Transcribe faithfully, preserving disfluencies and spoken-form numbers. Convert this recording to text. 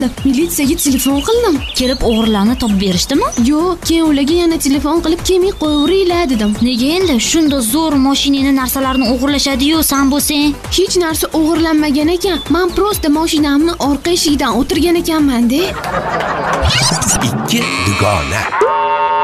Militsiyaga telefon qildim. Kelib o'g'rilarni topib berishdimi? Yo'q, keyin ularga yana telefon qilib kelmay qo'yaveringlar dedim. Nega endi? Shunda zo'r mashinani narsalarni o'g'irlashadi-yu, sen bo'lsang. Hech narsa o'g'irlanmagan ekan. Men prosta mashinamni orqa eshigidan o'tirgan ekanman-da. Ikki dugona.